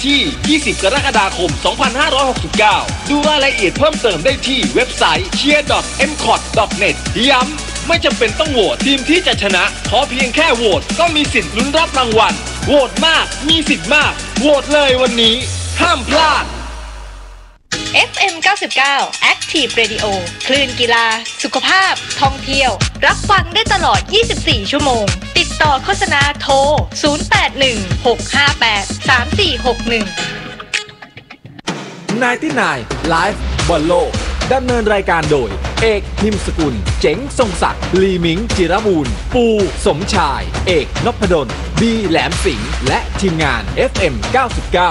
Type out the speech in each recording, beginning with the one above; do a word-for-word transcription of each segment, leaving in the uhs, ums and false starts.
ที่ ยี่สิบ กรกฎาคม สองพันห้าร้อยหกสิบเก้า ดูรายละเอียดเพิ่มเติมได้ที่เว็บไซต์ เชียร์ ดอท เอ็ม คอท ดอท เน็ต ย้ำไม่จำเป็นต้องโหวตทีมที่จะชนะขอเพียงแค่โหวตก็มีสิทธิ์ลุ้นรับรางวัลโหวตมากมีสิทธิ์มากโหวตเลยวันนี้ห้ามพลาดเอฟ เอ็ม เก้าสิบเก้า Active Radio คลื่นกีฬาสุขภาพท่องเที่ยวรับฟังได้ตลอดยี่สิบสี่ชั่วโมงติดต่อโฆษณาโทรศูนย์ แปด หนึ่ง หก ห้า แปด สาม สี่ หก หนึ่งไนน์ตี้ไนน์ Live บอลโลกดำเนินรายการโดยเอกนิมสกุลเจ๋งทรงศักดิ์ลีมิงจิรบูรณ์ปูสมชายเอกนพดลบีแหลมสิงห์และทีมงาน เอฟ เอ็ม เก้าสิบเก้า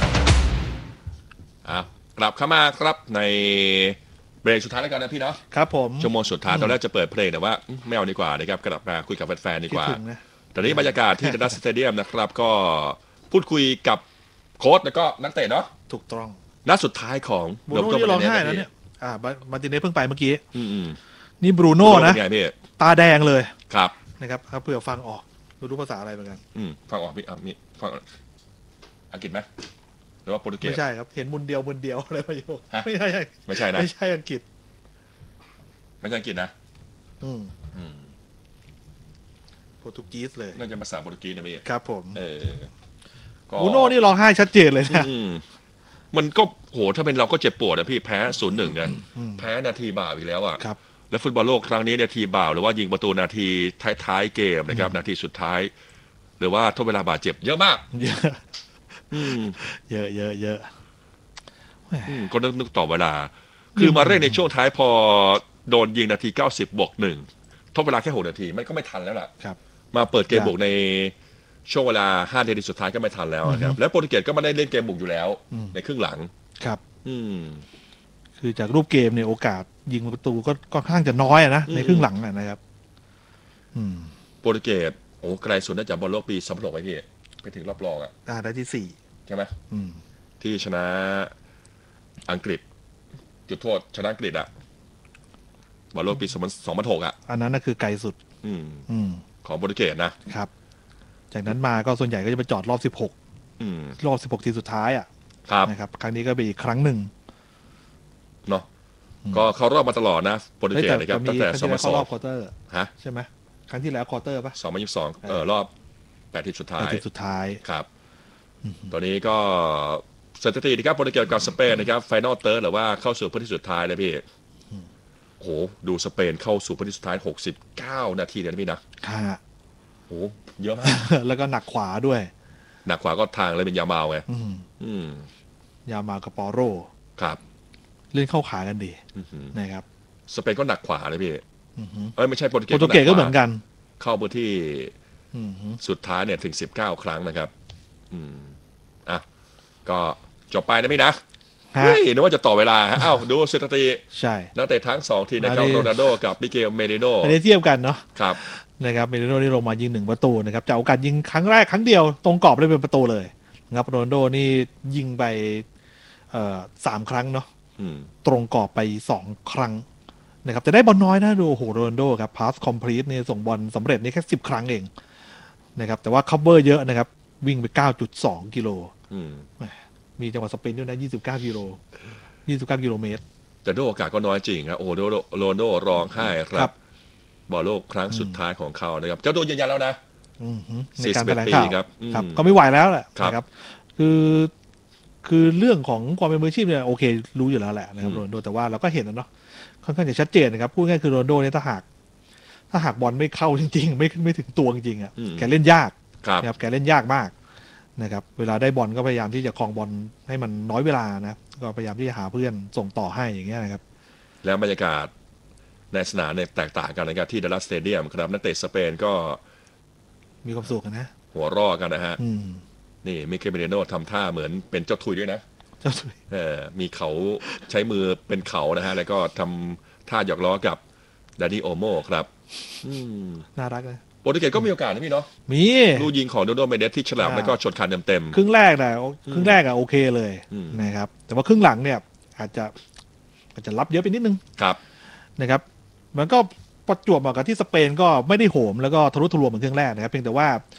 อ่ะกลับเข้ามาครับในเบรกสุดท้ายแล้วกันนะพี่เนาะครับผมชั่วโมงสุดท้ายตอนแรกจะเปิดเพลงแต่ว่าไม่เอาดีกว่านะครับกลับมาคุยกับแฟนๆดีกว่าตอนนี้บรรยากาศที่ดัสสเตเดียมนะครับก็พูดคุยกับโค้ชแล้วก็นักเตะเนาะถูกต้องนัดสุดท้ายของบรูโน่ที่ร้องไห้แล้วเนี่ยอ่ามาร์ติเนสเพิ่งไปเมื่อกี้นี่บรูโน่นะตาแดงเลยครับนะครับครับเผื่อฟังออกรู้รู้ภาษาอะไรเหมือนกันอืมฟังออกมีมีฟังอังกฤษไหมหรือว่าโปรตุเกสไม่ใช่ครับเห็นมุนเดียวมุนเดียวอะไรประโยคไม่ใช่ไม่ใช่นะไม่ใช่อังกฤษไม่ใช่อังกฤษนะอืมอืมโปรตุเกสเลยน่าจะภาษาโปรตุเกสนะพี่ครับผมเออบรูโน่นี่ร้องไห้ชัดเจนเลยนะมันก็โหถ้าเป็นเราก็เจ็บปวดนะพี่แพ้ ศูนย์หนึ่ง กันแพ้นาทีบ่าวอีกแล้วอ่ะแล้วฟุตบอลโลกครั้งนี้นาทีบ่าวหรือว่ายิงประตูนาทีท้ายๆเกมนะครับนาทีสุดท้ายหรือว่าทดเวลาบาดเจ็บเยอะมากเยอะเยอะเยอะเยอะก็นึกนึกต่อเวลาคือมาเร่งในช่วงท้ายพอโดนยิงนาทีเก้าสิบบวกหนึ่งทดเวลาแค่หกนาทีมันก็ไม่ทันแล้วล่ะมาเปิดเกมบุกในช่วงเวลาห้านาทีสุดท้ายก็ไม่ทันแล้วครับแล้วโปรตุเกสก็ไม่ได้เล่นเกมบุกอยู่แล้วในครึ่งหลังครับอืมคือจากรูปเกมเนี่ยโอกาสยิงประตูก็ค่อนข้างจะน้อยนะในครึ่งหลังนะครับอืมโปรตุเกสโอ้ไกลสุดน่าจะบอลโลกปีสองพันหกไอ้พี่ไปถึงรอบรองอ่ะอ่าได้ที่สี่ใช่ไหมอืมที่ชนะอังกฤษจุดโทษชนะอังกฤษอ่ะบอลโลกปีสองพันหกอ่ะอันนั้นน่ะคือไกลสุดอืมอืมของโปรตุเกสนะครับจากนั้นมาก็ส่วนใหญ่ก็จะไปจอดรอบสิบหกรอบสิบหกทีสุดท้ายอ่ะนะครับครั้งนี้ก็เป็นอีกครั้งหนึ่งเนาะก็เขารอบมาตลอดนะโปรตุเกสนะครับตั้งแต่สองพันสองรอบควอเตอร์ฮะใช่ไหมครั้งที่แล้วควอเตอร์ป่ะสองพันยี่สิบสองเออรอบแปดทีสุดท้ายแปดทีสุดท้ายครับตอนนี้ก็สถิตินะครับโปรตุเกสกับสเปนนะครับไฟนอลเติร์ดหรือว่าเข้าสู่พื้นที่สุดท้ายเลยพี่โหดูสเปนเข้าสู่พื้นที่สุดท้ายหกสิบเก้านาทีเลยนะพี่นะค่ะโหเยอะมากแล้วก็หนักขวาด้วยหนักขวาก็ทางเลยเป็นยามาไงอืมยามากับปอโรครับเล่นเข้าขากันดีนะครับสเปนก็หนักขวาเลยพี่เอ้ยไม่ใช่โปรตุเกสโปรตุเกสก็เหมือนกันเข้าพื้นที่สุดท้ายเนี่ยถึงสิบเก้าครั้งนะครับอืมอ่ะก็จบไปนะพี่นะเฮ้ยนึกว่าจะต่อเวลาอ้าวดูสถิติใช่นักเตะทั้งสองทีนะครับโรนัลโดกับมิเกลเมริโน่ไม่ได้เทียบกันเนาะครับนะครับเมริโน่นี่ลงมายิงหนึ่งประตูนะครับจากโอกาสยิงครั้งแรกครั้งเดียวตรงกรอบได้เป็นประตูเลยนะครับโรนัลโดนี่ยิงไปเอ่อสามครั้งเนาะตรงกรอบไปสองครั้งนะครับจะได้บอลน้อยนะดูโอ้โหโรนัลโดครับพาสคอมพลีทเนี่ยส่งบอลสำเร็จนี่แค่สิบครั้งเองนะครับแต่ว่าคัฟเวอร์เยอะนะครับวิ่งไป เก้าจุดสอง กิโลมีจังหวะสปรินต์ด้วยนะยี่สิบเก้ากิโลยี่สิบเก้ากิโลเมตรแต่ด้วยโอกาสก็น้อยจริงครับโอ้โหโรนัลโดร้องไห้ครับบอลโลกครั้งสุดท้ายของเขานะครับเจ้าตัวยืนยันแล้วนะสี่สิบเอ็ดปีครับก็ไม่ไหวแล้วแหละนะครับคือคือเรื่องของความเป็นมืออาชีพเนี่ยโอเครู้อยู่แล้วแหละนะครับโรนัลโดแต่ว่าเราก็เห็นนะเนาะค่อนข้างจะชัดเจนนะครับพูดง่ายคือโรนัลโดเนี่ยถ้าหากถ้าหากบอลไม่เข้าจริงๆไม่ไม่ถึงตัวจริงๆอ่ะแกเล่นยากนะครับแกเล่นยากมากนะครับเวลาได้บอลก็พยายามที่จะครองบอลให้มันน้อยเวลานะก็พยายามที่จะหาเพื่อนส่งต่อให้อย่างเงี้ยนะครับแล้วบรรยากาศในสนามเนี่ยแตกต่างกันนะครับที่ดัลลัสสเตเดียมครับนักเตะสเปนก็มีความสุขนะหัวรอกันนะฮะนี่มิเกลเมริโน่ทำท่าเหมือนเป็นเจ้าทุยด้วยนะเจ้าทุยเออมีเขาใช้มือเป็นเขานะฮะแล้วก็ทำท่าหยอกล้อกับดานิโอโมครับน่ารักเลยโปรตุเกสก็มีโอกาสนะพี่เนาะมีลูกยิงของโดโดเมเดสที่ฉลับแล้วก็ชนคานเต็มๆครึ่งแรกนะครึ่งแรกอะโอเคเลยนะครับแต่ว่าครึ่งหลังเนี่ยอาจจะอาจจะรับเยอะไปนิดนึงครับนะครับมันก็ประจวบเหมาะกับที่สเปนก็ไม่ได้โหมแล้วก็ทะลุทะลวงเหมือนครึ่งแรกนะครับเพียงแต่ว่า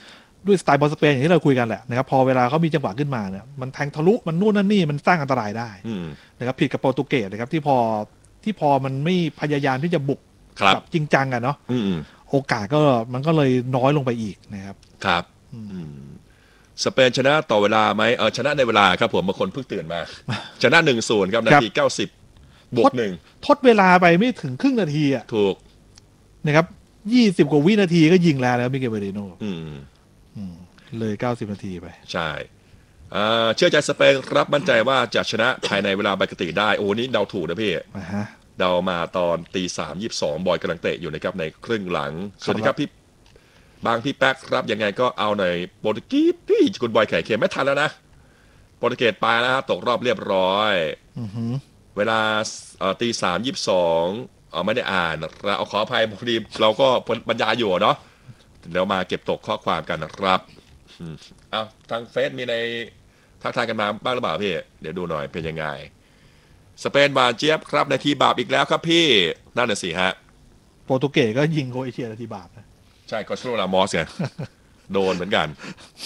ด้วยสไตล์บอลสเปนอย่างที่เราคุยกันแหละนะครับพอเวลาเขามีจังหวะขึ้นมาเนี่ยมันแทงทะลุมันนู่นนั่นนี่มันสร้างอันตรายได้นะครับผิดกับโปรตุเกสนะครับที่พอที่พอมันไม่พยายามที่จะบุกแบบจริงจังอะเนาะโอกาสก็มันก็เลยน้อยลงไปอีกนะครับครับสเปนชนะต่อเวลาไหมเออชนะในเวลาครับผมบางคนเพิ่งตื่นมาชนะหนึ่งศูนย์ครับนาทีเก้าสิบบวกหนึ่งทดเวลาไปไม่ถึงครึ่งนาทีอ่ะถูกนะครับยี่สิบกว่าวินาทีก็ยิงแล้วแล้วมิเกลเมริโน่เลยเก้าสิบนาทีไปใช่เชื่อใจสเปนครับมั่นใจว่าจะชนะภายในเวลาปกติได้โอ้นี่เดาถูกนะพี่เดามาตอนตีสามยี่สิบสองบอยกำลังเตะอยู่นะครับในครึ่งหลังสวัสดีครับพี่บางพี่แป๊กครับยังไงก็เอาในโปรตุเกสพี่คุณบอยไข่เค็มไม่ทันแล้วนะโปรตุเกสไปแล้วตกรอบเรียบร้อยเวลาตีสามยี่สิบสองไม่ได้อ่านเราเอาขออภัยพอดีเราก็บรรยายอยู่เนาะแล้วมาเก็บตกข้อความกันนะครับเอาทางเฟซมีในทักทายกันมาบ้างหรือเปล่าพี่เดี๋ยวดูหน่อยเป็นยังไงสเปนบาเจี๊ยบครับในทีบาปอีกแล้วครับพี่นั่นน่ะสิฮะโปรตุเกสก็ยิงโครเอเชียในทีบาปนะใช่กอสโลลามอสไงโดนเหมือนกัน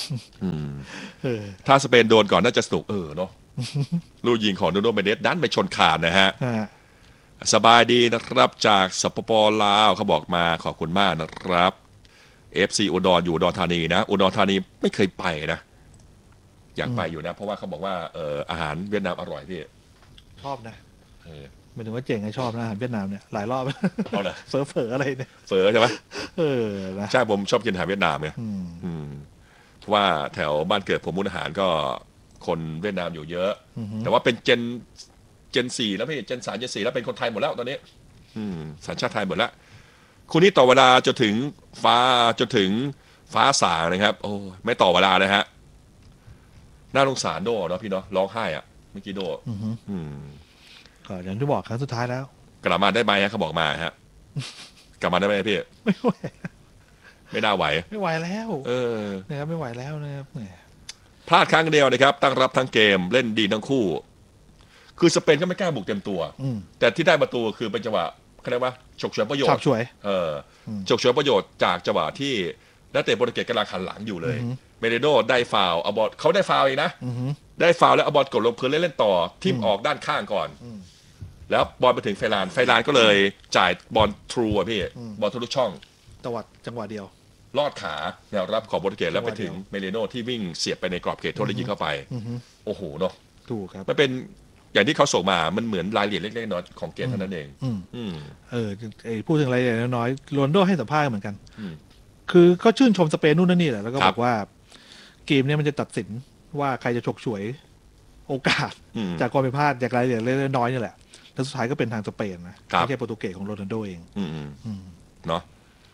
ถ้าสเปนโดนก่อนน่าจะสนุกเออเนาะลูกยิงของโดโดเมเดสดันไปชนขาดนะฮะสบายดีนะครับจากสปปลาวเขาบอกมาขอบคุณมากนะครับ เอฟ ซี อุดรอยู่อุดรธานีนะอุดรธานีไม่เคยไปนะอยากไปอยู่นะเพราะว่าเขาบอกว่าเอออาหารเวียดนามอร่อยพี่ชอบนะหมายถึงว่าเจ๋งไงชอบนะอาหารเวียดนามเนี่ยหลายรอบเอาเลยเฟอเฟออะไรเนี่ยเฟอใช่ไหมเออใช่ผมชอบกินอาหารเวียดนามไงเพราะว่าแถวบ้านเกิดผมมุนอาหารก็คนเวียดนามอยู่เยอะแต่ว่าเป็นเจนเจนสี่แล้วพี่เจนสามเจนสี่แล้วเป็นคนไทยหมดแล้วตอนนี้สัญชาติไทยหมดแล้วคุณนี่ต่อเวลาจนถึงฟ้าจนถึงฟ้าสางนะครับโอ้ไม่ต่อเวลานะฮะน่าสงสารโดเนาะพี่เนาะร้องไห้อ่ะเมื่อกี้โดก็อย่างที่บอกครั้งสุดท้ายแล้วกลับมาได้ไหมฮะเขาบอกมาฮะกลับมาได้ไหมพี่ไม่ไหวไม่น่าไหวไม่ไหวแล้วเออนะครับไม่ไหวแล้วนะครับพลาดครั้งเดียวนะครับตั้งรับทั้งเกมเล่นดีทั้งคู่คือสเปนก็ไม่กล้าบุกเต็มตัวแต่ที่ได้ประตูคือเป็นจังหวะเขาเรียกว่าฉกฉวยประโยชน์เออฉกฉวยประโยชน์จากจังหวะที่นักเตะโปรตุเกสกำลังหันหลังอยู่เลยเมเรโดได้ฟาวล์เอาบอลเขาได้ฟาวล์เองนะได้ฟาวล์แล้วเอาบอลกดลงพื้นเล่นต่อทิ่มออกด้านข้างก่อนแล้วบอลไปถึงไฟลานไฟลานก็เลยจ่ายบอลทรูอ่ะพี่บอลทะลุช่องจังหวะจังหวะเดียวลอดขาแนวรับของโปรตุเกสแล้วไปถึงเมเรโดที่วิ่งเสียบไปในกรอบเขตโทษแล้วยิงเข้าไปโอ้โหเนาะถูกครับมันเป็นอย่างที่เขาส่งมามันเหมือนรายละเอียดเล็กๆน้อยๆของเกมเท่านั้นเองเออพูดถึงรายละเอียดน้อยๆโรนลโดให้สัมภาษณ์เหมือนกันคือก็ชื่นชมสเปนนู่นนั่นนี่แหละแล้วก็บอกว่าเกมนี้มันจะตัดสินว่าใครจะฉกฉวยโอกาสจากความผิดพลาดจากรายละเอียดเล็กๆน้อยๆนี่แหละแล้วสุดท้ายก็เป็นทางสเปนนะไม่ใช่โปรตุเกสของโรนัลโดเองเนาะ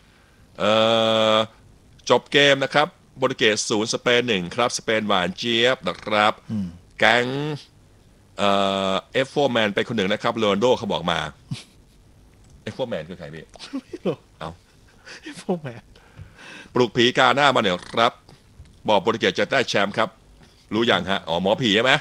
จบเกมนะครับโปรตุเกสศูนย์สเปนหนึ่งครับสเปนหวานเจี๊ยบนะครับแก๊งเอ่อเอฟโฟร์แมนไปคนหนึ่งนะครับโรนัลโดเขาบอกมาเอฟโฟร์แมนคือใครพี่ไม่รู้เอาเอฟโฟร์แมนปลุกผีกาหน้ามาเนี่ยครับบอกโปรตุเกสจะได้แชมป์ครับรู้อย่างฮะอ๋อหมอผีใช่ไหม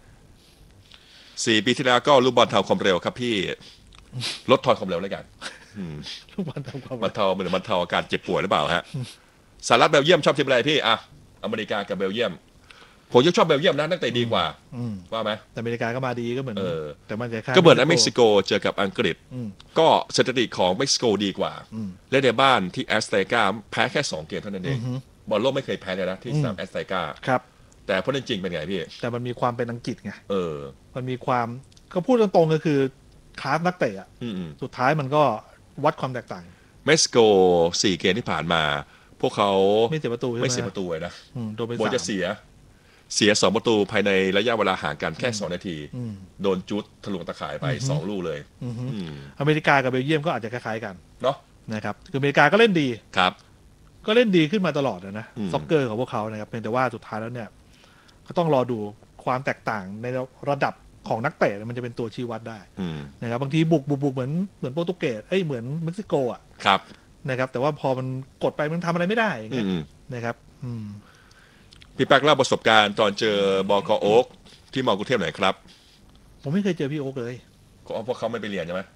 สี่ปีที่แล้วก็ลูกบอลเทาความเร็วครับพี่ลดทอนความเร็วแล้วกันลูกบอลเทาความบอลเทาเหมือนบอลเทาอาการเจ็บป่วยหรือเปล่าฮะสหรัฐเบลเยียมชอบทีมอะไรพี่อ่ะอเมริกากับเบลเยียมผมยังชอบเบลเยียมนะตั้งแต่ดีกว่าว่าไหมแต่อเมริกาก็มาดีก็เหมือนแต่มันจะก็เหมือนเม็กซิโกเจอกับอังกฤษก็สถิติของเม็กซิโกดีกว่าเล่นในบ้านที่แอสเตกาแพ้แค่สองเกมเท่านั้นเองบอลโลกไม่เคยแพ้เลยนะที่สนามแอสเตกาครับแต่เพราะจริงเป็นไงพี่แต่มันมีความเป็นอังกฤษไงเออมันมีความก็พูดตรงๆก็คือคลาสนักเตะสุดท้ายมันก็วัดความแตกต่างเม็กซิโกสี่เกมที่ผ่านมาพวกเขาไม่เสียประตูไม่เสียประตูเลยนะโดนไปสามจะเสียเสียสองประตูภายในระยะเวลาห่างกันแค่สองนาทีโดนจุดทะลวงตะข่ายไปสองลูกเลยอเมริกากับเบลเยียมก็อาจจะคล้ายๆกันเนาะนะครับคืออเมริกาก็เล่นดีครับก็เล่นดีขึ้นมาตลอดนะซ็อกเกอร์ของพวกเขานะครับเพียงแต่ว่าสุดท้ายแล้วเนี่ยก็ต้องรอดูความแตกต่างในระดับของนักเตะมันจะเป็นตัวชี้วัดได้นะครับบางทีบุกบุกบุกเหมือนเหมือนโปรตุเกสเอ้ยเหมือนเม็กซิโกอ่ะครับนะครับแต่ว่าพอมันกดไปมันทำอะไรไม่ได้อย่างเงี้ยนะครับพี่แป๊กเล่าประสบการณ์ตอนเจอบก.โอ๊กที่มอกรุงเทพหน่อยครับผมไม่เคยเจอพี่โอ๊กเลยก็เพราะเขาไม่ไปเรียนใช่ไหม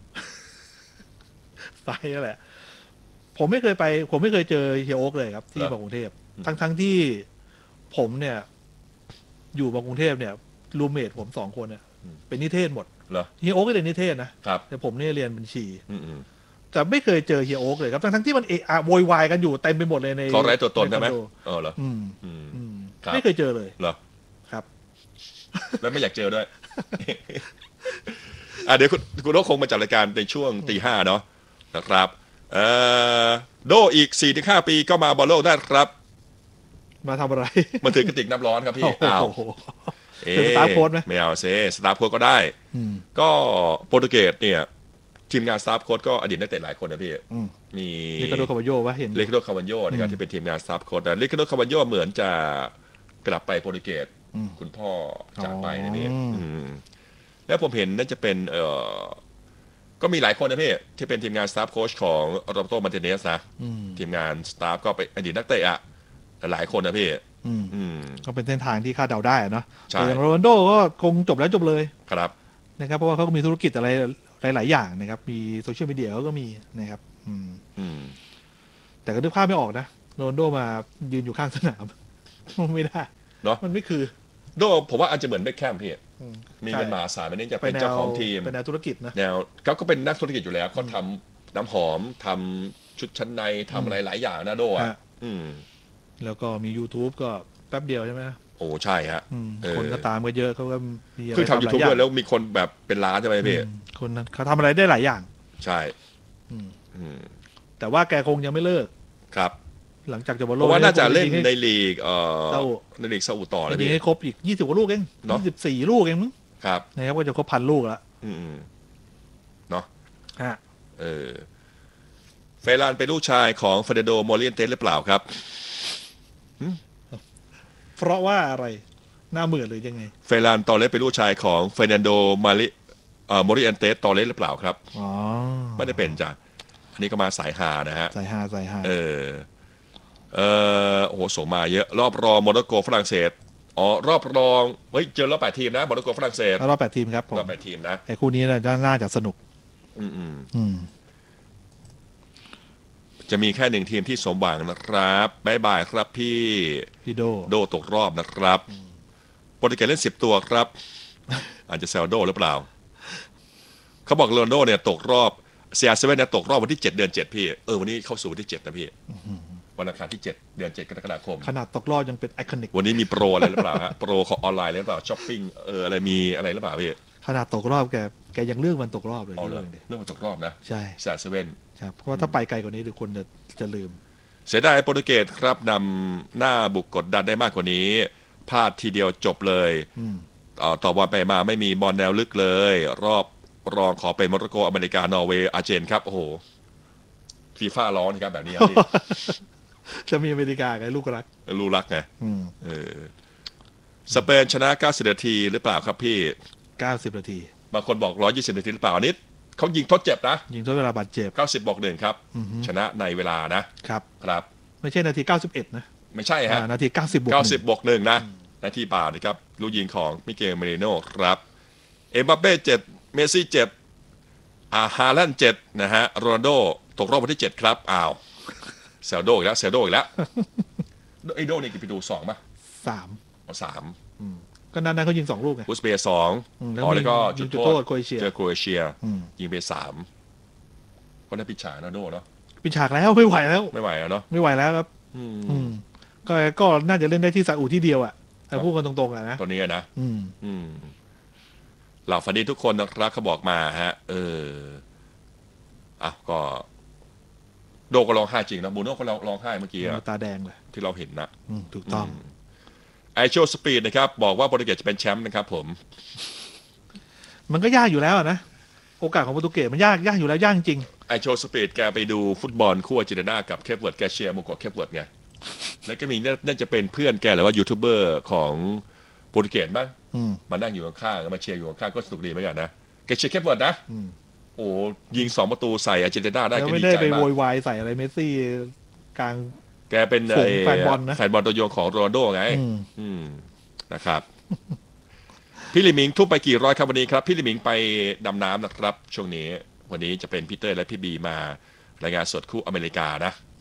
ไปนั่นแหละผมไม่เคยไปผมไม่เคยเจอเฮียโอ๊กเลยครับที่มอกรุงเทพทั้งทั้งที่ผมเนี่ย อยู่มากรุงเทพเนี่ยรูมเมทผมสองคนเนี่ยเป็นนิเทศหมดเหรอเฮียโอ๊กก็เรียนนิเทศนะครับ แต่ผมเนี่ยเรียนบัญชีอืมแต่ไม่เคยเจอเฮียโอ๊กเลยครับทั้งทั้งที่มันเอะอะโวยวายกันอยู่เต็มไปหมดเลยในๆเขาไร้ตัวตนใช่ไหมคอโดเออเหรออืมอืมอืมครับไม่เคยเจอเลยเหรอครับแล้วไม่อยากเจอด้วย อ่ะเดี๋ยวคุณคุณโอ๊คคงมาจัดรายการในช่วงตีห้าเนาะนะครับเอ่อโดอีก สี่ถึงห้า ปีก็มาบอลโลกได้ครับมาทำอะไรมาถือกระติกน้ำร้อนครับพี่ อ้าวโอ้โหเอ๊ะเป็นสตาร์โค้ชไหมไม่เอาเซสตาร์โค้ชก็ได้อืมก็โปรตุเกสเนี่ย ทีมงานสตาร์โค้ชก็อดีตนักเตะหลายคนนะพี่อืมมีนี่ก็โดนคาบาโยว่าเห็นเลคิโดคาวันโยนะครับอืมที่เป็นทีมงานสตาร์โค้ชแต่เลคิโดคาวันโยเหมือนจะกลับไปโปรตุเกสอืมคุณพ่อจากไปนะพี่อ๋ออือืมแล้วผมเห็นน่าจะเป็นเอ่อก็มีหลายคนนะพี่ที่เป็นทีมงานสตาฟโค้ชของโรเบโตมาร์ติเนสนะอืมทีมงานสตาฟก็เป็นอดีตนักเตะอะหลายคนนะพี่อืมอืมก็เป็นเส้นทางที่คาดเดาได้อะเนาะใช่แต่อย่างโรนัลโดก็คงจบแล้วจบเลยครับนะครับเพราะว่าเขาก็มีธุรกิจอะไรหลาย ๆ อย่างนะครับ มีโซเชียลมีเดียเขาก็มีนะครับ อืมอืมแต่ก็นึกภาพไม่ออกนะโรนัลโดมายืนอยู่ข้างสนาม ไม่ได้เนาะมันไม่คือโดผมว่าอาจจะเหมือนเบคแคมพี่อืมมีใช่เงินมหาศาลมันนี่จะไปเป็นแนเจ้าว ของทีมเป็นแนวธุรกิจนะแนวเขาก็เป็นนักธุรกิจอยู่แล้วเขาทำน้ำหอมทำชุดชั้นในทำอะไรหลายอย่างนะโดอ่ะฮะอืมแล้วก็มี YouTube ก็แป๊บเดียวใช่ไหมโอ้ใช่ฮะอืมเออคนก็ตามก็เยอะเขาก็มีอะไรคือทำยูทูบหาด้วยอางแล้วมีคนแบบเป็นล้านใช่ไหมพี่อืมคนนั้นเขาทำอะไรได้หลายอย่างใช่อืมอืมแต่ว่าแกคงยังไม่เลิกครับหลังจากจบบอลโลเพกราะว่าน่าจะเล่นยิงให้ในลีกเอ่อซาอุในลีกซาอุต่อเลยยิงพี่ให้ครบอีกยี่สิบกว่าลูกเองเนอะยี่สิบสี่ลูกเองมั้งครับนะครับก็จะครบพันลูกแล้วอืมๆเนาะฮะเออเฟรานเป็นลูกชายของเฟรนโดโมเลียนเตสหรือเปล่าครับเพราะว่าอะไรหน้าเหมือนหรือยังไงเฟรานตอเลสเป็นลูกชายของเฟรนันโดมาริเอ่อโมริเอนเตสตอเลสหรือเปล่าครับอ๋อไม่ได้เป็นจ้ะอันนี้ก็มาสายฮานะฮะใส่ฮาใส่ฮาเออ เออโอ้โหส่งมาเยอะ รอบรองโมร็อกโกฝรั่งเศส อ๋อ รอบรอง เฮ้ย เจอรอบแปดทีมนะโมร็อกโกฝรั่งเศสแล้วรอบแปดทีมครับผมรอบแปดทีมนะไอ้คู่นี้น่าน่าจะสนุกอืมอืมอืมจะมีแค่หนึ่งทีมที่สมหวังนะครับบ๊ายบายครับพี่พี่โดโดตกรอบนะครับโปรตุเกสเล่นสิบตัวครับ อาจจะแซวโดหรือเปล่า เขาบอกโรนลโดเนี่ยตกรอบเซียเซเว่นเนี่ยตกรอบวันที่เจ็ดเดือนเจ็ดพี่ เออวันนี้เข้าสู่วันที่เจ็ดนะพี่ วันอังคารที่เจ็ดเดือนเจ็ดกรกฎาคมขนาดตกรอบยังเป็นไอคอนิกวันนี้มีโปรอะไรหรือเปล่าฮะ โปรของออนไลน์หรือเปล่าช้อปปิ้งเอออะไรมีอะไรหรือเปล่าพี่ขนาดตกรอบแกแกยังเลือกวันตกรอบเลยเอาเลเรื่ยองเดียวเรื่องมันตกรอบนะใช่เซียเซเว่นครับเพราะว่าถ้าไปไกลกว่านี้เดี๋ยวคนจะจะลืมเสียดายโปรตุเกสครับนำหน้าบุกกดดันได้มากกว่านี้พลาดทีเดียวจบเลยอืมเอ่อต่อบอลไปมาไม่มีบอลแนวลึกเลย รอบรองขอเป็นโมร็อกโกอเมริกานอร์เวย์อาร์เจนครับโอ้โหฟีฟ่าร้อนครับแบบนี้ครับพี่จะมีอเมริกาไงลูกรักรู้รักไงอืมเออสเปนชนะเก้าสิบนาทีหรือเปล่าครับพี่เก้าสิบนาทีบางคนบอกหนึ่งร้อยยี่สิบนาทีหรือเปล่าอันนี้เขายิงทดเจ็บนะยิงทดเวลาบาดเจ็บเก้าสิบบอกหนึ่งครับอือฮึชนะในเวลานะครับ ครับไม่ใช่นาทีเก้าสิบเอ็ดนะไม่ใช่ฮะอ่านาทีเก้าสิบบวกเก้าหสินึ่บงบวกหนึ่งนะนาทีป่านะครับลูกยิงของมิเกลเมริโน่ครับเอ็มบัปเป้เจ็ดเมสซี่เจ็ดอาฮาแลนด์เจ็ดนะฮะโรนัลโดตกรอบวันที่เจ็ดครับอ้าวเซลโดอีกแล้วเซลโดอีกแล้วไอโดนี่กี่ประตูสองป่ะสามเอาสามก็นั้นนั้นเขายิงสองลูกไงอุซเบย์สองอืมแล้วอ๋อแล้วก็ยิจุงดจุดโทโทษษโครเอเชียเจอโครเอเชียอืมยิงไปสามก็ได้ปิดฉากนะโดเนาะปิดฉากแล้วไม่ไหวแล้วไม่ไหวแล้วเนาะไม่ไหวแล้วครับอืมอืมก็ก็น่าจะเล่นได้ที่ซาอุที่เดียวอ่ะแต่พูดกันตรงๆอะนะตอนนี้อะนะอืมอืมเหล่าฟันดีทุกคนนะครับเขาบอกมาฮะ เอออ่ะก็ โดก็ร้องไห้จริงนะบูโน่ก็ร้องร้องไห้เมื่อกี้อะตาแดงเลยที่เราเห็นนะอืมถูกต้องไอโชสปีดนะครับ บอกว่าโปรตุเกสจะเป็นแชมป์นะครับผมมันก็ยากอยู่แล้วอะนะโอกาสของโปรตุเกสมันยากยากอยู่แล้วยากจริงไอโชสปีดแกไปดูฟุตบอลคู่อาร์เจนตินากับเคปเวิร์ดแกเชียร์โมโกะเคปเวิร์ดไง แล้วก็มีน่าน่าจะเป็นเพื่อนแกหรือว่ายูทูบเบอร์ของโปรตุเกสบ้างอืมมานั่งอยู่ข้างๆมาเชียร์อยู่ข้างๆก็สนุกดีเหมือนกันนะแกเชียร์เคปเวิร์ดนะอืมโอ้ยิงสองประตูใส่อาร์เจนตินาได้แล้วแกไม่ดีได้ใจไปมาโวกยวายใส่อะไรเมสซี่กลางแกเป็นฝูงไอ้แฟนบอลนะแฟนบอลตัวยงของโรนัลโดไงอืมอืมนะครับ พี่ลิมิงทุ่มไปกี่ร้อยครับวันนี้ครับ พี่ลิมิงไปดำน้ำนะครับ ช่วงนี้ วันนี้จะเป็นพีเตอร์และพี่บีมารายงานสดคู่อเมริกานะ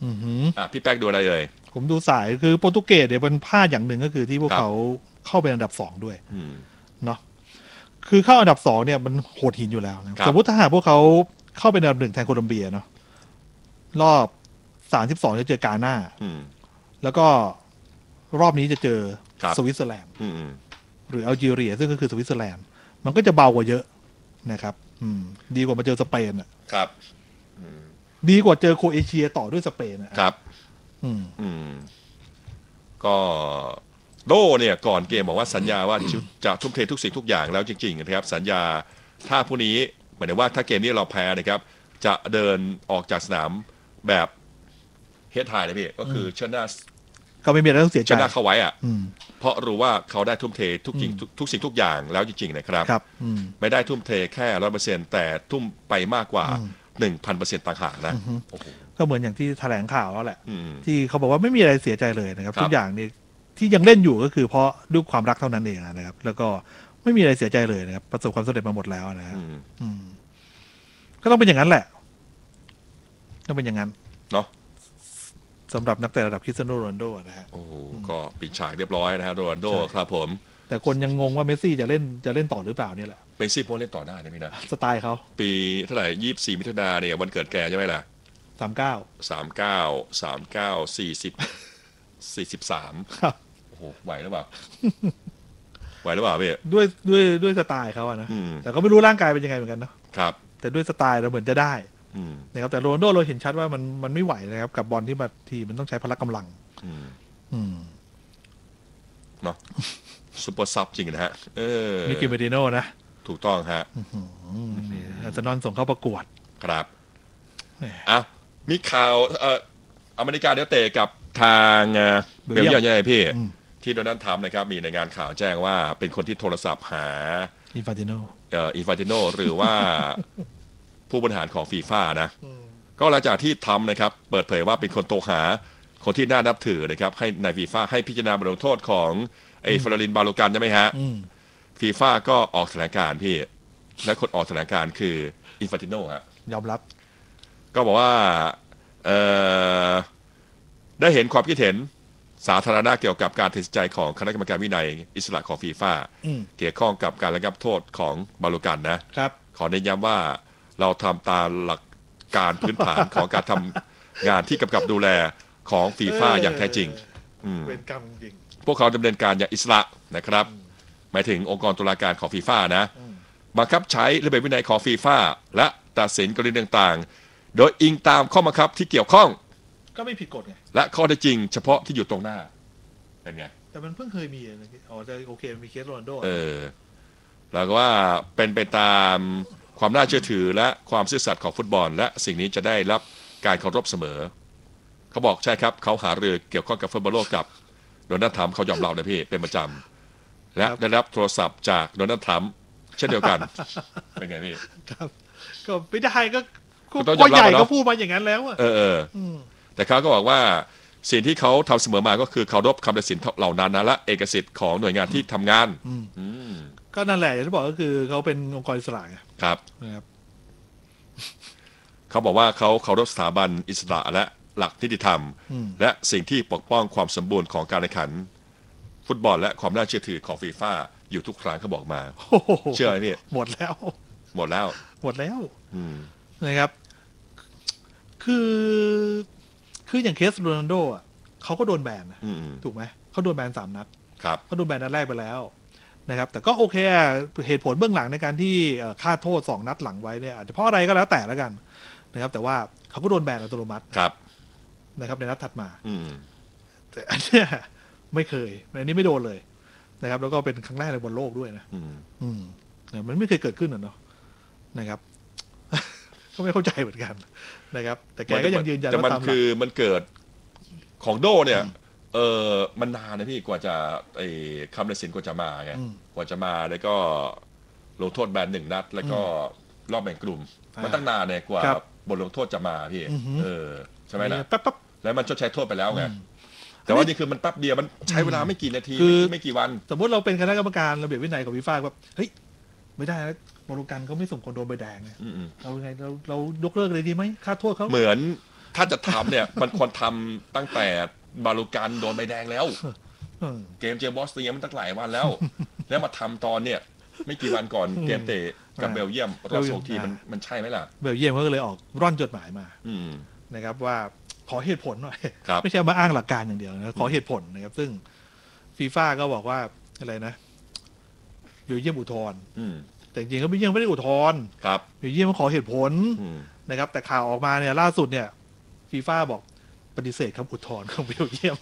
อือหืออ่ะพี่แป๊กดูอะไรเลยผมดูสายคือโปรตุเกสเนี่ยเป็นพลาดอย่างหนึ่งก็คือที่พวกครับเขาเข้าเป็นอันดับสองด้วยอืมเนาะคือเข้าอันดับสองเนี่ยมันโหดหินอยู่แล้วนะครับ สมมติถ้าหากพวกเขาเข้าเป็นอันดับหนึ่งแทนโคลอมเบียเนาะรอบสามสิบสองจะเจอกาหน้าอืมแล้วก็รอบนี้จะเจอครับสวิตเซอร์แลนด์อืมอืมหรืออัลจีเรีย ซึ่งก็คือสวิตเซอร์แลนด์มันก็จะเบากว่าเยอะนะครับ อืม ดีกว่ามาเจอสเปนอ่ะครับดีกว่าเจอโครเอเชียต่อด้วยสเปนอ่ะครับอืมอืม ก็โดเนี่ยก่อนเกมบอกว่าสัญญาว่าจะทุ่มเททุกสิ่งทุกอย่างแล้วจริงๆนะครับ สัญญาถ้าผู้นี้หมายถึงว่าถ้าเกมนี้เราแพ้นะครับ จะเดินออกจากสนามแบบเฮดไทเลยพี่ก็คือชนะก็ไม่มีอะไรต้องเสียใจชนะเข้าไว้อะอืมเพราะรู้ว่าเขาได้ทุ่มเททุกสิ่งทุกทุกสิ่งทุกอย่างแล้วจริงๆนะครับครับ อืมไม่ได้ทุ่มเทแค่ร้อยเปอร์เซ็นต์แต่ทุ่มไปมากกว่าอืมหนึ่งพันเปอร์เซ็นต์ต่างหากนะโอ้โหก็เหมือนอย่างที่แถลงข่าวแล้วแหละอืมที่เขาบอกว่าไม่มีอะไรเสียใจเลยนะครับครับทุกอย่างนี่ที่ยังเล่นอยู่ก็คือเพราะด้วยความรักเท่านั้นเองนะครับ แล้วก็ไม่มีอะไรเสียใจเลยนะครับ ประสบความสำเร็จมาหมดแล้วนะครับอืมอืม ก็ต้องเป็นอย่างนั้นแหละต้องเป็นอย่างนั้นเนาะสำหรับนักเตะระดับคริสเตียโนโรนัลโดนะฮะโอ้โหก็ปิดฉากเรียบร้อยนะฮะโรนัลโดใช่ครับผมแต่คนยังงงว่าเมสซี่จะเล่นจะเล่นต่อหรือเปล่าเนี่ยแหละเป็นซี่โพเล่นต่อได้นะพี่นะสไตล์เขาปีเท่าไหร่ยี่สิบสี่มิถุนาเนี่ยวันเกิดแกใช่ไหมล่ะสามเก้าสามเก้าสามเก้าสี่สิบสี่สิบสามครับโอ้โหไหวหรือเปล่า ไหวหรือเปล่าพี่ด้วยด้วยด้วยสไตล์เขาอะนะอืมแต่ก็ไม่รู้ร่างกายเป็นยังไงเหมือนกันเนาะครับแต่ด้วยสไตล์เราเหมือนจะได้อืมนะครับแต่โรนัลโดเราเห็นชัดว่ามันมันไม่ไหวนะครับ กับบอลที่มาทีมันต้องใช้พละกำลังอืมอืมเนาะซุปเปอร์ซับจริงนะฮะ เออมิกิเมดิโน่นะถูกต้องฮะอืมนี่อาร์เซนอลส่งเข้าประกวดครับแหมอ่ะมีข่าวเอ่ออเมริกาเดี๋ยวเตะกับทางเอ่อเบเบลลเยีเยียยมมใช่ไหมพี่อืมที่โดนัลด์ทรัมป์นะครับมีรายงานข่าวแจ้งว่าเป็นคนที่โทรศัพท์หาอินฟาติโนเอ่ออินฟานติโนหรือว่า ผู้บริหารของฟีฟ่านะ ก็หลังจากที่ทำนะครับเปิดเผยว่าเป็นคนโทรหาคนที่น่านับถือนะครับให้ในฟีฟ่าให้พิจารณาบทลงโทษของไอ้ฟลอรินบาโลกันใช่ไหมฮะอืมฟีฟ่าก็ออกแถลงการณ์พี่ และคนออกแถลงการณ์คืออินฟานติโนฮะยอมรับก็บอกว่าเอ่อได้เห็นความคิดเห็นสาธารณะเกี่ยวกับการตัดสินใจของคณะกรรมการวินัยอิสระของฟีฟ่าอืมเกี่ยวข้องกับการระงับโทษของบาโลกันนะครับขอเน้นย้ำว่าเราทำตามหลักการพื้นฐาน ของการทำงานที่กำกับดูแลของฟีฟ่าอย่างแท้จริง อืมเป็นกรรมจริงพวกเขาดำเนินการอย่างอิสระนะครับ หมายถึงองค์กรตุลาการของฟีฟ่านะบังคับใช้ระเบียบวินัยของฟีฟ่าและตัดสินกรณีต่างๆ โดยอิงตามข้อบังคับที่เกี่ยวข้องก็ไม่ผิดกฎไงและข้อเท็จจริง เฉพาะที่อยู่ตรงหน้าเป็นไงแต่มันเพิ่งเคยมีนะอ๋อแต่โอเคมีเคสโรนัลโดเออแล้วก็ว่าเป็นไปตามความน่าเชื่อถือและความซื่อสัตย์ของฟุตบอล และสิ่งนี้จะได้รับการเคารพเสมอ เขาบอกใช่ครับ เขาหารือเกี่ยวข้องกับฟุตบอลโลกกับโดนัลด์ทรัมป์เขายอมรับนะพี่เป็นประจำและได้รับโทรศัพท์จากโดนัลด์ทรัมป์เช่นเดียวกัน เป็นไงพี่ครับ ก็ไม่ได้ก็ก็ก็ต้องยอก็มรับใหญ่อะเนาะก็พูดมาอย่างนั้นแล้วอะเออเออมแต่เขาก็บอกว่าสิ่งที่เขาทำเสมอมาก็คือเคารพคำตัดสินเหล่านั้นนะและเอกสิทธิ์ของหน่วยงานที่ทำงานอืมอืมก็นั่นแหละอย่างที่บอกก็คือเขาเป็นองค์กรอิสระไงครับนะครับเขาบอกว่าเขาเคารพสถาบันอิสระและหลักนิติธรรมอืมและสิ่งที่ปกป้องความสมบูรณ์ของการแข่งขัน ฟุตบอลและความน่าเชื่อถือของฟีฟ่าอยู่ทุกครั้งเขาบอกมาโอ้โหเชื่อไหมพี่หมดแล้วหมดแล้วหมดแล้วอืมนะครับ คือคืออย่างเคสโรนัลโดอ่ะเขาก็โดนแบนนะอืมอืมถูกไหมเขาโดนแบนสามนัดครับเขาโดนแบนนัดแรกไปแล้วนะครับ แต่ก็โอเคอะเหตุผลเบื้องหลังในการที่เอ่อค่าโทษสองนัดหลังไว้เนี่ยอาจจะเพราะอะไรก็แล้วแต่แล้วกันนะครับ แต่ว่าเขาก็โดนแบนอัตโนมัติครับนะครับในนัดถัดมาอืมแต่อันเนี้ยไม่เคยอันนี้ไม่โดนเลยนะครับ แล้วก็เป็นครั้งแรกในบนโลกด้วยนะอืมอืมเนี่ยมันไม่เคยเกิดขึ้นอ่ะเนาะนะครับ ก็ไม่เข้าใจเหมือนกันนะครับ แต่แกก็ยังยืนยันแต่ว่ามันตามหลัคืกอมันเกิดของโดเนี่ย เออมันนานนะพี่กว่าจะไอ้คำตัดสินกว่าจะมาไงอืมกว่าจะมาแล้วก็ลงโทษแบนหนึ่งนัด แล้วก็รอบแบ่งกลุ่มอ่ามัมันตั้งนานเนี่ยกว่าครับบทลงโทษจะมาพี่อือหือเออใช่ไหมล่ะแป๊บแป๊บแล้วมันชดใช้โทษไปแล้วไงอืมแต่ว่านี่คือมันแป๊บเดียวมันใช้เวลาไม่กี่นาทีคือไม่ไม่กี่วันสมมติเราเป็นคณะกรรมการระเบียบวินัยของฟีฟ่าแบบเฮ้ยไม่ได้นะโมโรกันเขาไม่สมควรโดนใบแดงเนี่ยอืมเราไงเราเรายกเลิกเลยดีไหมค่าโทษเขาๆเหมือนถ้าจะทำเนี่ย มันควรทำตั้งแต่บาลูกันโดนใบแดงแล้วเกมเจอบอสเนียมันตั้งหลายวันแล้ว แล้วมาทำตอนเนี่ยไม่กี่วันก่อนเกมเตะกับเบลเยียมรอบสองทีมันมันใช่ไหมล่ะเบลเยียมก็เลยออกร่อนจดหมายมาอืมนะครับว่าขอเหตุผลหน่อยครับไม่ใช่มาอ้างหลักการอย่างเดียวนะขอเหตุผลนะครับซึ่งฟีฟ่าก็บอกว่าอะไรนะเบลเยียมอุทธรณ์แต่จริงๆก็เบลเยียมไม่ได้อุทธรณ์ครับเบลเยียมมาขอเหตุผลนะครับแต่ข่าวออกมาเนี่ยล่าสุดเนี่ยฟีฟ่าบอกปฏิเสธคำอุทธรณ์ของเบลเยียม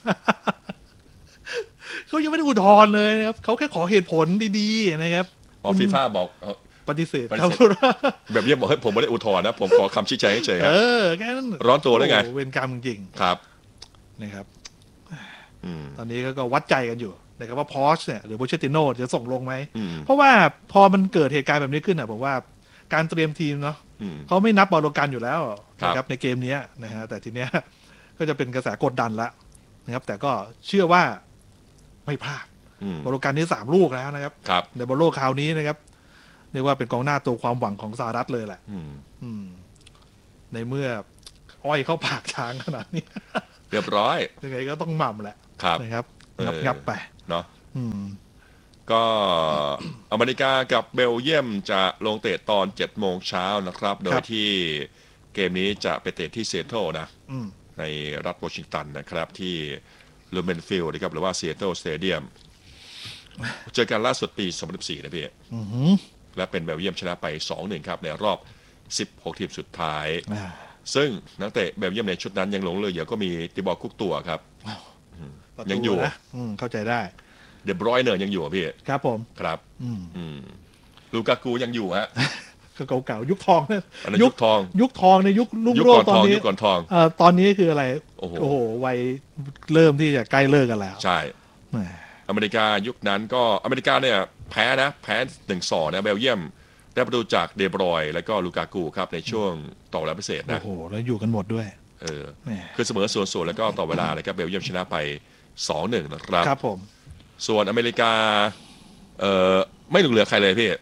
เขายังไม่ได้อุทธรณ์เลยนะครับเขาแค่ขอเหตุผลดีๆนะครับอ๋อฟีฟ่าบอกปฏิเสธครับแบบเยี่ยมบอกให้ผมไม่ได้อุทธรณ์นะผมขอคำชี้แจงเฉยๆเออแค่นั้นร้อนตัวได้ไงเวรกรรมจริงครับนะครับตอนนี้ก็วัดใจกันอยู่นะครับว่าพอชเนี่ยหรือโปเชติโน่จะส่งลงไหมเพราะว่าพอมันเกิดเหตุการณ์แบบนี้ขึ้นอ่ะผมว่าการเตรียมทีมเนาะเขาไม่นับบอลโลกันอยู่แล้วนะครับในเกมนี้นะฮะแต่ทีเนี้ยก็จะเป็นกระแสกดดันละนะครับแต่ก็เชื่อว่าไม่พลาดบอลโลกันนี้สามลูกแล้วนะครับในบอลโลกคราวนี้นะครับเรียกว่าเป็นกองหน้าตัวความหวังของสหรัฐเลยแหละในเมื่ออ้อยเข้าปากช้างขนาดนี้เรียบร้อยยังไงก็ต้องหม่ำแหละนะครับงับงับไปเนาะก็อเมริกากับเบลเยียมจะลงเตะตอนเจ็ดโมงเช้านะครับโดยที่เกมนี้จะไปเตะที่เซียโตรนะในรัฐวอชิงตันนะครับที่ลูเมนฟิลด์นะครับหรือว่าเซียโตรสเตเดียมเจอกันล่าสุดปีสองพันสิบสี่นะพี่และเป็นเบลเยียมชนะไป สองหนึ่ง ครับในรอบสิบหกทีมสุดท้ายซึ่งนักเตะเบลเยียมในชุดนั้นยังหลงเหลืออยู่ก็มีติบอร์คุกตัวครับยังอยู่เข้าใจได้เดบรอยเนอร์ยังอยู่พี่ครับผมครับลูกากูยังอยู่ฮะเก่าๆยุคทองเนี่ยยุคทองยุคทองในยุครุ่งโรจน์ตอนนี้ยุคก่อนทองเอ่อตอนนี้คืออะไรโอ้โหวัยเริ่มที่จะใกล้เลิกกันแล้วใช่อเมริกายุคนั้นก็อเมริกาเนี่ยแพ้นะแพ้หนึ่งสองนะเบลเยียมได้ประตูจากเดบรอยแล้วก็ลูกากูครับในช่วงต่อเวลาพิเศษนะโอ้โหแล้วอยู่กันหมดด้วยเออคือเสมอส่วนๆแล้วก็ต่อเวลาเลยครับเบลเยียมชนะไป สองหนึ่ง นะครับครับผมส่วนอเมริกาเอ่อไม่เหลือใครเลยพี่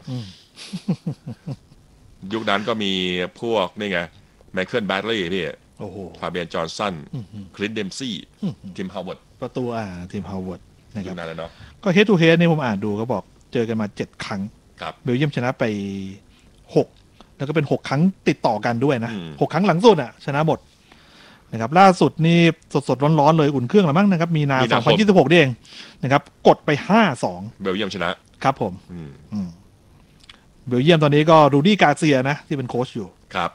ยุคนั้นก็มีพวกนี่ไงไมเคิลแบดลี่พี่โอ้โหฟาเบียนจอห์นสันคลินต์เดมซี่ทีมฮาวเวิร์ดประตูอ่าทีมฮาวเวิร์ดนะครับนั่นแหละเนาะก็เฮดทูเฮดนี่ผมอ่านดูเขาบอกเจอกันมาเจ็ดครั้งเบลเยียมชนะไปหกแล้วก็เป็นหกครั้งติดต่อกันด้วยนะหกครั้งหลังสุดอ่ะชนะหมดนะครับล่าสุดนี่สดๆร้อนๆเลยอุ่นเครื่องแล้วมั้งนะครับมีนาสองพันยี่สิบหกนี่เองนะครับกดไป ห้าสองเบลเยียมชนะครับผมเบลเยียมตอนนี้ก็รูดี้กาเซียนะที่เป็นโค้ชอยู่ครับ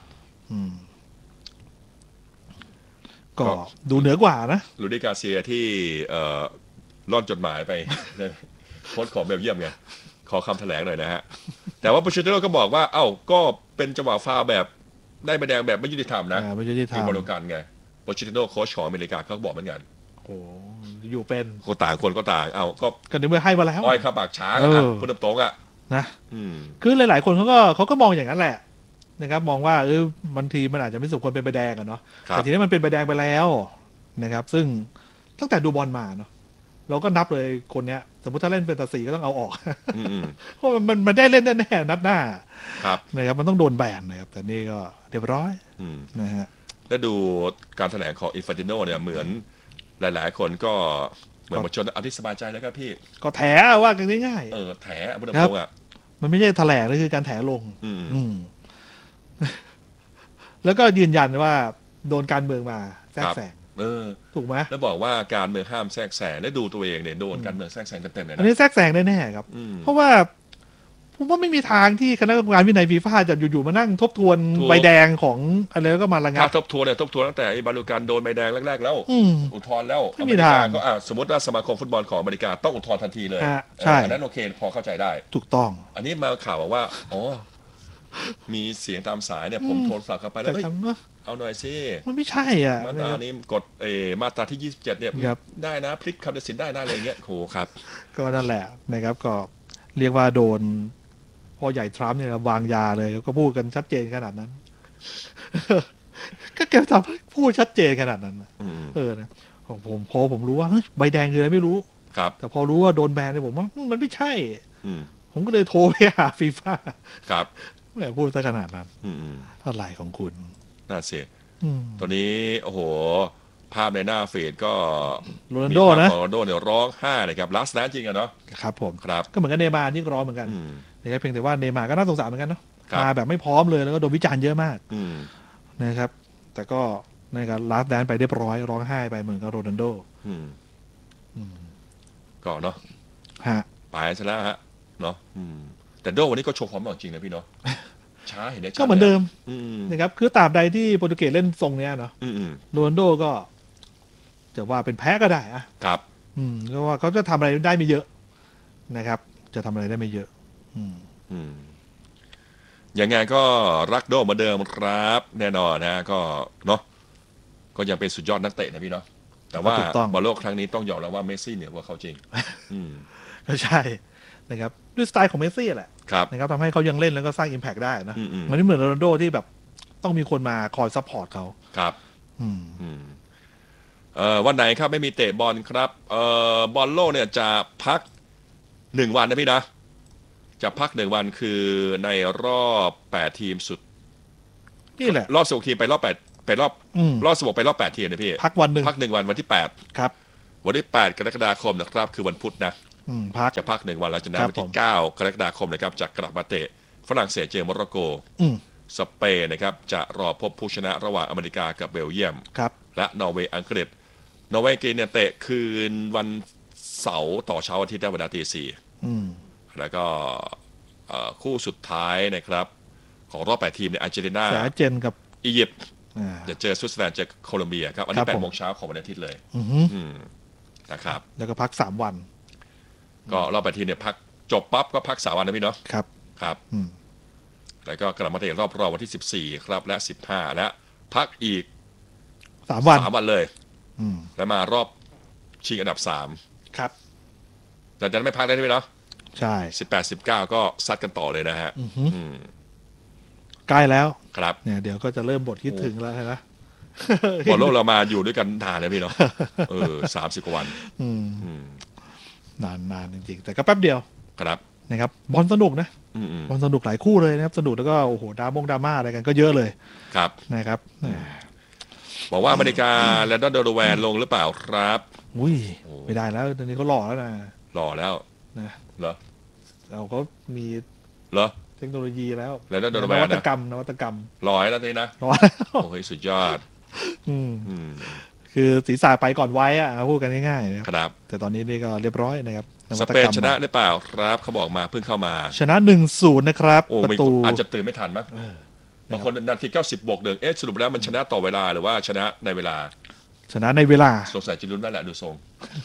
ก็ดูเหนือกว่านะรูดี้กาเซียที่เอ่อร่อนจดหมายไปโค้ชของเบลเยียมไงขอคำแถลงหน่อยนะฮะแต่ว่าโปเชติโน่ก็บอกว่าเอ้าก็เป็นจังหวะฟาวล์แบบได้ใบแดงแบบไม่ยุติธรรมนะไม่ยุติธรรมมีบอลกันไงโปเชติโน่โค้ชของอเมริกาเขาบอกเหมือนกันโอ้อยู่เป็นคนต่างคนก็ต่างเอ้าก็กันในเมื่อให้มาแล้วอ้อยข้าปากช้างนะครับพูดตรงๆอ่ะนะคือหลายๆคนเขาก็เขาก็มองอย่างนั้นแหละนะครับมองว่าเออบางทีมันอาจจะไม่สมควรเป็นใบแดงอะเนาะแต่ทีนี้มันเป็นใบแดงไปแล้วนะครับซึ่งตั้งแต่ดูบอลมาเนาะเราก็นับเลยคนเนี้ยสมมติถ้าเล่นเป็นตาสีก็ต้องเอาออกเพราะมันมันได้เล่นแน่ๆนัดหน้านะครับมันต้องโดนแบนนะครับแต่นี่ก็เรียบร้อยนะฮะแล้วดูการแถลงของอินฟานติโน่เนี่ยเหมือนหลายๆคนก็เหมือนมาชนอธิสบายใจแล้วครับพี่ก็แถว่ากันง่ายๆเออแถพูดตรงๆอ่ะมันไม่ใช่แถลงนี่คือการแถลงแล้วก็ยืนยันว่าโดนการเมืองมาแทรกแซงเออถูกไหมแล้วบอกว่าการเมืองห้ามแทรกแซงได้ดูตัวเองเนี่ยโดนการเมืองแทรกแซงเต็มๆเลยนะอันนี้แทรกแซงแน่ๆครับเพราะว่าผมว่าไม่มีทางที่คณะกรรมการวินัยฟีฟ่าจะอยู่ๆมานั่งทบทวนใบแดงของอะไรแล้วก็มาระงับถ้าทบทวนเนี่ยทบทวนตั้งแต่บาลูกันโดนใบแดงแรกๆแล้วอุทธรณ์แล้วไม่มีทางก็สมมติว่าสมาคมฟุตบอลของอเมริกาต้องอุทธรณ์ทันทีเลยใช่อันนั้นโอเคพอเข้าใจได้ถูกต้องอันนี้มาข่าวบอกว่าอ๋อมีเสียงตามสายเนี่ยผมโทรศัพท์เข้าไปแล้วเอาหน่อยสิมันไม่ใช่อ่ะมาตรานี้กดเอมาตราที่ยี่สิบเจ็ดเนี่ยได้นะพลิกคำตัดสินได้นะอะไรเงี้ยโหครับก็นั่นแหละนะครับก็เรียกว่าโดนพอใหญ่ทรัมป์เนี่ยวางยาเลยก็พูดกันชัดเจนขนาดนั้นก็แกทำพูดชัดเจนขนาดนั้นเออนะของผมพอผมรู้ว่าใบแดงคืออะไรไม่รู้ครับแต่พอรู้ว่าโดนแบนเนี่ยผมว่ามันไม่ใช่ผมก็เลยโทรไปหาฟีฟ่าครับแหมพูดซะขนาดนั้นอะไรของคุณน่าเสียตัวนี้โอ้โหภาพในหน้าเฟซก็โรนัลโดนะโรนัลโดเนี่ยร้องไห้เลยครับลัสแลนจริงอะเนาะครับผมครับก็เหมือนกับเนย์มาร์นี่ร้องเหมือนกันนะครับเพียงแต่ว่าเนย์มาร์ก็น่าสงสารเหมือนกันเนาะมาแบบไม่พร้อมเลยแล้วก็โดนวิจารณ์เยอะมากนะครับแต่ก็นะครับลัสแลนไปเรียบร้อยร้องไห้ไปเหมือนกับโรนัลโดก็เนาะฮะไปซะแล้วฮะเนาะแต่โดวันนี้ก็โชว์ความจริงนะพี่เนาะช้าเห็นได้ก็เหมือนเดิมนะครับคือตราบใดที่โปรตุเกสเล่นทรงเนี้ยเนาะโรนัลโดก็จะว่าเป็นแพ้ก็ได้อะครับอืมก็ว่าเขาจะทำอะไรได้ไม่เยอะนะครับจะทำอะไรได้ไม่เยอะอืมอืมยังไงก็รักโดเหมือนเดิมครับแน่นอนนะก็เนาะก็ยังเป็นสุดยอดนักเตะนะพี่เนาะแต่ว่าบอลโลกครั้งนี้ต้องยอมรับว่าเมสซี่เหนือกว่าเขาจริงก็ใช่นะครับด้วยสไตล์ของเมสซี่แหละนะครับทำให้เขายังเล่นแล้วก็สร้างอิมแพคได้นะมันไม่เหมือนโรนัลโดที่แบบต้องมีคนมาคอยซัพพอร์ตเขาครับเอ่อวันไหนครับไม่มีเตะบอลครับเอ่อบอลโลกเนี่ยจะพักหนึ่งวันนะพี่นะจะพักหนึ่งวันคือในรอบแปดทีมสุดนี่แหละรอบสิบหกทีมไปรอบแปดไปรอบรอบสิบหกไปรอบแปดทีมนะพี่พักวันหนึ่งพักหนึ่งวันวันที่แปดครับวันที่แปดกรกฎาคมนะครับคือวันพุธนะพักจะพักหนึ่งวันแล้วจากนั้นวันที่เก้ากรกฎาคมนะครับจะกลับมาเตะฝรั่งเศสเจอโมร็อกโกสเปนนะครับจะรอพบผู้ชนะระหว่างอเมริกากับเบลเยียมและนอร์เวย์อังกฤษนอร์เวย์เกมเนี่ยเตะคืนวันเสาร์ต่อเช้าอาทิตย์ได้เวลาตีสี่แล้วก็คู่สุดท้ายนะครับของรอบแปดทีมเนี่ยอาร์เจนตินาอาร์เจนกับอียิปต์จะเจอสวิตเซอร์แลนด์เจอโคลอมเบียครับอันนี้แปดโมงเช้าของวันอาทิตย์เลยนะครับแล้วก็พักสามวันก็รอบแปดทีมเนี่ยพักจบปั๊บก็พักสามวันนะพี่เนาะครับครับแล้วก็กลับมาเตะรอบรองวันที่สิบสี่ครับและสิบห้าและพักอีกสามวันสามวันเลยแล้วมารอบชิงอันดับสามครับแต่จะไม่พักได้ไหมเนาะใช่สิบแปดสิบเก้าก็ซัดกันต่อเลยนะฮะใกล้แล้วครับเนี่ยเดี๋ยวก็จะเริ่มบทคิดถึงแล้วนะบอลโลกเรามาอยู่ด้วยกันนานเลยพี่เนาะเออสามสิบกว่าวันนานนานจริงๆแต่ก็แป๊บเดียวครับนะครับบอลสนุกนะบอลสนุกหลายคู่เลยนะครับสนุกแล้วก็โอ้โหดรามงดราม่าอะไรกันก็เยอะเลยครับนะครับบอกว่าอเมริกาและดอนเดอร์แวนลงหรือเปล่าครับอุ้ยไม่ได้แล้วตอนนี้เขาหล่อแล้วนะหล่อแล้วนะเหรอเราก็มีเหรอเทคโนโลยีแล้วแล้วดอนเดอร์แวนนวัตกรรมนวัตกรรมหล่อแล้วทีนะหล่อแล้วโอ้ยสุดยอดคือศีรษะไปก่อนไว้อะพูดกันง่ายๆนะครับแต่ตอนนี้นี่ก็เรียบร้อยนะครับสเปนชนะหรือเปล่าครับเขาบอกมาเพิ่งเข้ามาชนะ หนึ่งศูนย์ นะครับประตูอาจจะตื่นไม่ทันมั้งบางคนนาทีเก้าสิบบวกหนึ่งเอ๊ะสรุปแล้วมันชนะต่อเวลาหรือว่าชนะในเวลาชนะในเวลาสงสัยจะลุ้นนั่นแหละดูทรง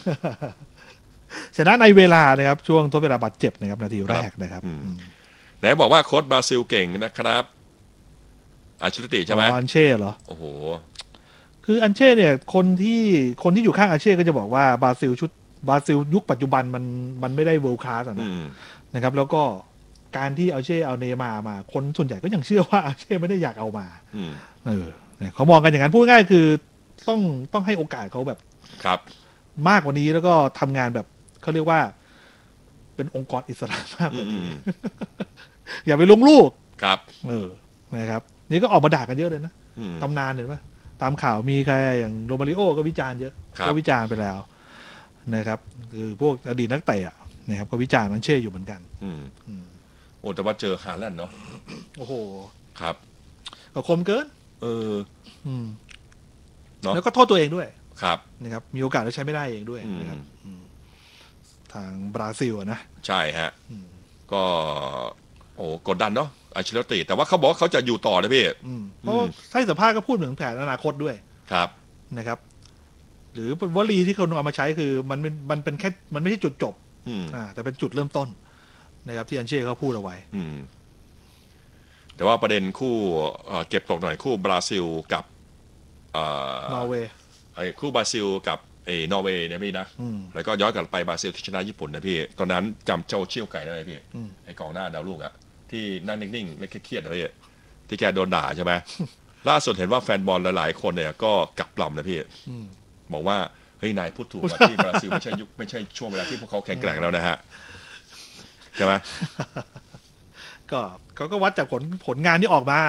ชนะในเวลานะครับช่วงทดเวลาบาดเจ็บนะครับนาทีแรกนะครับไหนบอกว่าโค้ชบราซิลเก่งนะครับอาชิรติใช่ไหมอันเช่เหรอโอ้โหคืออันเช่เนี่ยคนที่คนที่อยู่ข้างอันเช่ก็จะบอกว่าบราซิลชุดบราซิลยุคปัจจุบันมันมันไม่ได้เวิลด์คลาสนะนะครับแล้วก็การที่อันเช่เอาเนย์มาร์มาคนส่วนใหญ่ก็ยังเชื่อว่าอันเช่ไม่ได้อยากเอามาเออเขามองกันอย่างนั้นพูดง่ายคือต้องต้องให้โอกาสเขาแบบครับมากกว่านี้แล้วก็ทำงานแบบเขาเรียกว่าเป็นองค์กรอิสระมากกว่านี้อย่าไปลงลูกครับเออนะครับนี่ก็ออกมาด่ากันเยอะเลยนะตำนานเห็นไหมตามข่าวมีใครอย่างโรมาริโอก็วิจารณ์เยอะก็วิจารณ์ไปแล้วนะครับคือพวกอดีตนักเตะนะครับก็วิจารณ์มันเช่อยู่เหมือนกันอืมโอ้แต่ว่าเจอฮาแลนด์เนาะโอ้โหครับก็คมเกินเอออืมเนาะแล้วก็โทษตัวเองด้วยครับนะครับมีโอกาสแล้วใช้ไม่ได้เองด้วยนะครับทางบราซิลนะใช่ฮะก็โอ้กดดันเนาะอัลเชลติแต่ว่าเขาบอกเขาจะอยู่ต่อนะพี่เพราะให้สัมภาษณ์ก็พูดถึงแผนอนาคตด้วยครับนะครับหรือวลีที่เขาเอามาใช้คือมันมันเป็นแค่มันไม่ใช่จุดจบอ่าแต่เป็นจุดเริ่มต้นนะครับที่อันเช่เขาพูดเอาไว้แต่ว่าประเด็นคู่เก็บตกหน่อยคู่บราซิลกับนอร์เวย์ไอ้คู่บราซิลกับไอ้นอร์เวย์เนี่ยพี่นะแล้วก็ย้อนกลับไปบราซิลที่ชนะญี่ปุ่นนะพี่ตอนนั้นจำเจ้าเชี่ยวไก่ได้ไหมพี่ไอ้กองหน้าดาวรุ่งอะที่นั่งนิ่งๆไม่เครียดๆนะพี่ที่แกโดนด่าใช่ไหมล่าสุดเห็นว่าแฟนบอลหลายๆคนเนี่ยก็กลับลำนะพี่บอกว่าเฮ้ยนายพูดถูกว่าที่บราซิลไม่ใช่ยุคไม่ใช่ช่วงเวลาที่พวกเขาแข็งแกร่งแล้วนะฮะใช่ไหมก็เขาก็วัดจากผลผลงานที่ออกมานะ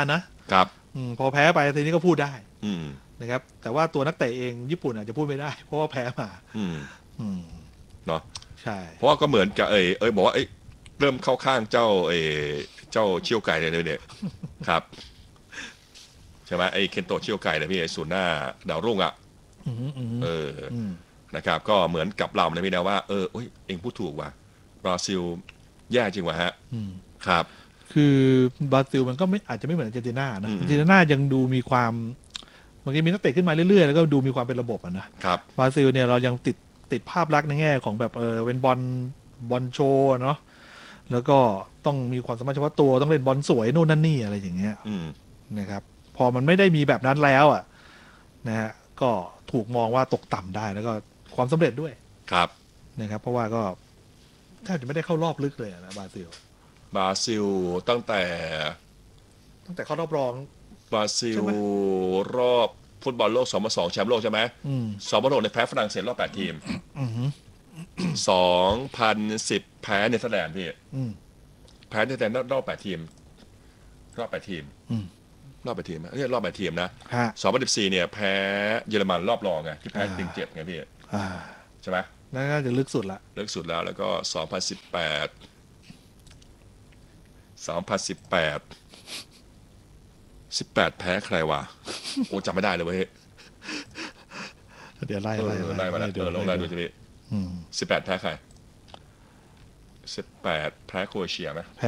ครับอืมพอแพ้ไปทีนี้ก็พูดได้อืมนะครับ แต่ว่าตัวนักเตะเองญี่ปุ่นอาจจะพูดไม่ได้ เพราะว่าแพ้มาอืมอืมเนาะใช่เพราะว่าก็เหมือนกับเอยเอยบอกว่าเอ้ยเริ่มเข้าข้างเจ้าเอยเจ้าเชี่ยวไก่เลยเนี่ยครับใช่ไหมไอ้เคนโตะเชี่ยวไก่นะพี่ไอ้ศูนย์หน้าดาวรุ่งอ่ะอืมอืมเอออืมนะครับ ก็เหมือนกับเรานะพี่นะว่าเออเอ้ยเองพูดถูกว่ะบราซิลแย่จริงว่ะฮะอืมครับคือบราซิลมันก็ไม่อาจจะไม่เหมือนอาร์เจนตินานะอืมอาร์เจนตินายังดูมีความบางทีมีนักเตะขึ้นมาเรื่อยๆแล้วก็ดูมีความเป็นระบบอ่ะนะครับ บราซิลเนี่ยเรายังติดติดภาพลักษณ์ในแง่ของแบบเออเป็นบอลบอลโชว์เนาะแล้วก็ต้องมีความสามารถเฉพาะตัวต้องเล่นบอลสวยโน่นนั่นนี่อะไรอย่างเงี้ยอืมนะครับ พอมันไม่ได้มีแบบนั้นแล้วอ่ะนะฮะก็ถูกมองว่าตกต่ำได้แล้วก็ความสำเร็จด้วยครับนะครับ เพราะว่าก็แทบจะไม่ได้เข้ารอบลึกเลยอะนะบราซิลบราซิลตั้งแต่ตั้งแต่เข้ารอบรองบราซิใช่ลไหมรอบฟุตบอลโลกสองพันสองแชมป์โลกใช่ไหมอืมสองพันหกในยแพ้ฝรั่งเศสรอบแปดทีมอืมสองพันสิบแพ้เนเธอร์แลนด์พี่อืมแพ้เนเธอร์แลนด์รอบแปดทีม รอบแปดทีมอืมรอบแปดทีมเรียกรอบแปดทีมนะฮะสองพันสิบสี่เนี่ยแพ้เยอรมันรอบรองไงที่แพ้อ่าหนึ่งเจ็ดไงพี่อ่าใช่ไหมนั่นน่าจะลึกสุดละเลิกสุดแล้วแล้วก็สองพันสิบแปดสองพันสิบแปดสิบแปดแพ้ใครวะ โอ้จำไม่ได้เลยเว้ยเดี๋ยวไล่เอไล่อไล่มาแล้วเออลองไล่ดูทีนี้อืมสิบแปดแพ้ใครสิบแปดแพ้โครเอเชียไหมแพ้